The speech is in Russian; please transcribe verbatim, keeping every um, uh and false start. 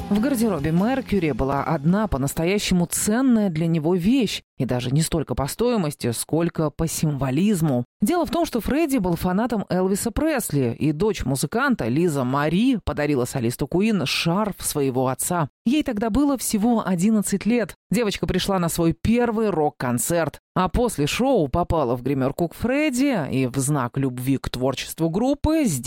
В гардеробе Меркьюри была одна по-настоящему ценная для него вещь, и даже не столько по стоимости, сколько по символизму. Дело в том, что Фредди был фанатом Элвиса Пресли, и дочь музыканта Лиза Мари подарила солисту Куин шарф своего отца. Ей тогда было всего одиннадцать лет. Девочка пришла на свой первый рок-концерт, а после шоу попала в гримерку к Фредди и в знак любви к творчеству группы